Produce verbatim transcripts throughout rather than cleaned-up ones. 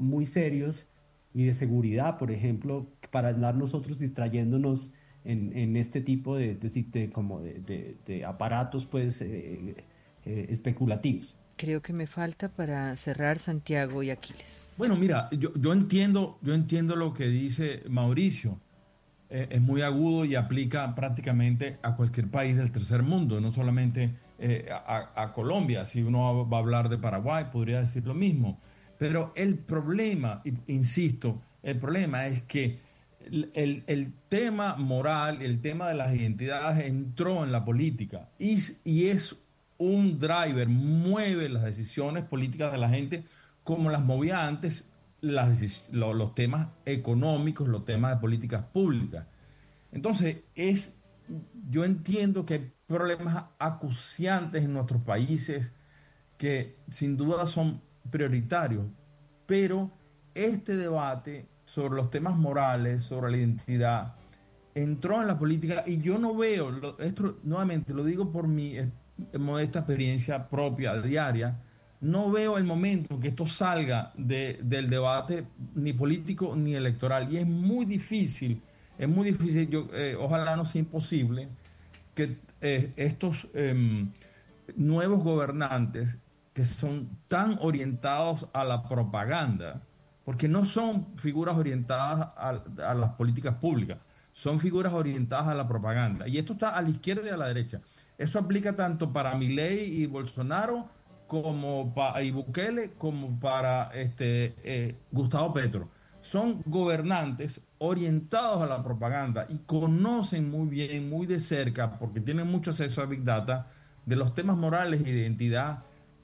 muy serios y de seguridad, por ejemplo, para andar nosotros distrayéndonos en, en este tipo de, de, de- como de, de- de aparatos pues eh, eh, especulativos. Creo que me falta para cerrar Santiago y Aquiles. Bueno, mira, yo, yo entiendo, yo entiendo lo que dice Mauricio. Eh, es muy agudo y aplica prácticamente a cualquier país del tercer mundo, no solamente eh, a, a Colombia. Si uno va a hablar de Paraguay, podría decir lo mismo. Pero el problema, y- insisto, el problema es que el, el- el tema moral, el tema de las identidades entró en la política y, s- y es un driver, mueve las decisiones políticas de la gente como las movía antes las decis- lo- los temas económicos, los temas de políticas públicas. Entonces, es, yo entiendo que hay problemas acuciantes en nuestros países que sin duda son prioritarios, pero este debate sobre los temas morales, sobre la identidad, entró en la política y yo no veo, lo- esto nuevamente lo digo por mi eh, modesta experiencia propia, diaria, no veo el momento en que esto salga de- del debate ni político ni electoral y es muy difícil, es muy difícil, yo, eh, ojalá no sea imposible que eh, estos em, nuevos gobernantes que son tan orientados a la propaganda, porque no son figuras orientadas a, a las políticas públicas, son figuras orientadas a la propaganda. Y esto está a la izquierda y a la derecha. Eso aplica tanto para Milei y Bolsonaro como para y Bukele como para este, eh, Gustavo Petro. Son gobernantes orientados a la propaganda y conocen muy bien, muy de cerca, porque tienen mucho acceso a Big Data, de los temas morales y de identidad.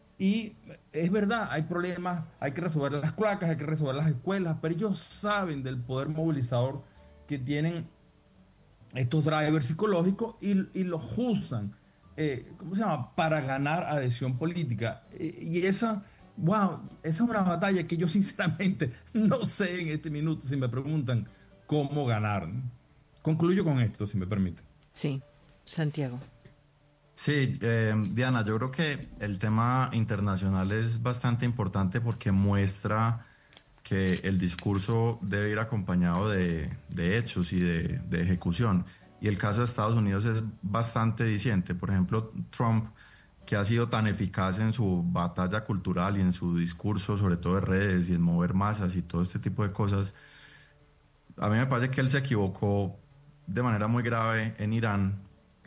Y es verdad, hay problemas, hay que resolver las cloacas, hay que resolver las escuelas, pero ellos saben del poder movilizador que tienen estos drivers psicológicos y, y los usan, eh, ¿cómo se llama?, para ganar adhesión política. Eh, y esa, wow, esa es una batalla que yo sinceramente no sé en este minuto si me preguntan cómo ganar. Concluyo con esto, si me permite. Sí, Santiago. Sí, eh, Diana, yo creo que el tema internacional es bastante importante porque muestra que el discurso debe ir acompañado de, de hechos y de, de ejecución. Y el caso de Estados Unidos es bastante diciente. Por ejemplo, Trump, que ha sido tan eficaz en su batalla cultural y en su discurso, sobre todo de redes y en mover masas y todo este tipo de cosas, a mí me parece que él se equivocó de manera muy grave en Irán,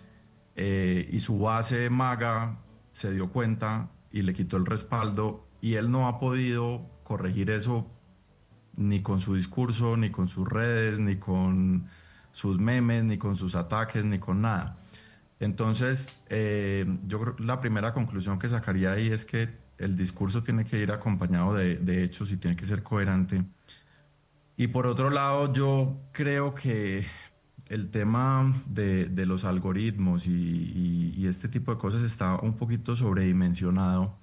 eh, y su base maga se dio cuenta y le quitó el respaldo y él no ha podido corregir eso ni con su discurso, ni con sus redes, ni con sus memes, ni con sus ataques, ni con nada. Entonces, eh, yo creo que la primera conclusión que sacaría ahí es que el discurso tiene que ir acompañado de, de hechos y tiene que ser coherente. Y por otro lado, yo creo que el tema de, de los algoritmos y, y- y este tipo de cosas está un poquito sobredimensionado.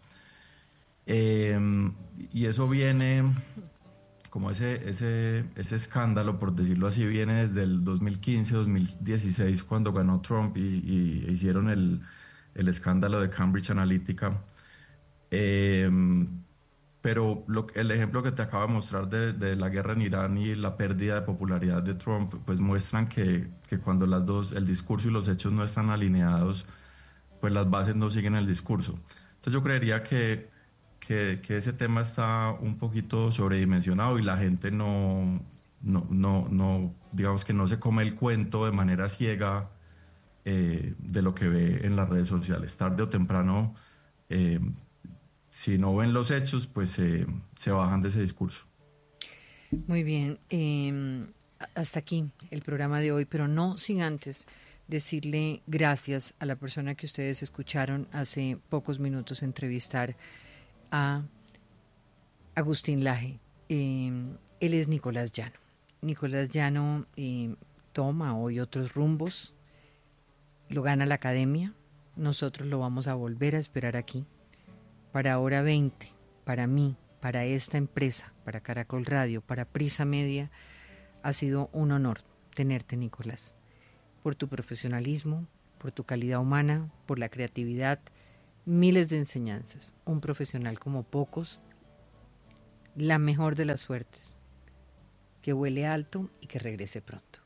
Eh, y eso viene, como ese, ese, ese escándalo, por decirlo así, viene desde el dos mil quince, dos mil dieciséis, cuando ganó Trump y, y hicieron el, el escándalo de Cambridge Analytica. Eh, pero lo- el ejemplo que te acabo de mostrar de, de la guerra en Irán y la pérdida de popularidad de Trump, pues muestran que, que cuando las dos, el discurso y los hechos no están alineados, pues las bases no siguen el discurso. Entonces yo creería que, que, que ese tema está un poquito sobredimensionado y la gente no, no, no, no, digamos que no se come el cuento de manera ciega, eh, de lo que ve en las redes sociales. Tarde o temprano, eh, si no ven los hechos, pues se se bajan de ese discurso. Muy bien. Eh, hasta aquí el programa de hoy, pero no sin antes decirle gracias a la persona que ustedes escucharon hace pocos minutos entrevistar a Agustín Laje. Eh, él es Nicolás Llano. Nicolás Llano eh, toma hoy otros rumbos, lo gana la academia, nosotros lo vamos a volver a esperar aquí para Hora veinte, para mí, para esta empresa, para Caracol Radio, para Prisa Media. Ha sido un honor tenerte, Nicolás, por tu profesionalismo, por tu calidad humana, por la creatividad, miles de enseñanzas. Un profesional como pocos, la mejor de las suertes, que vuele alto y que regrese pronto.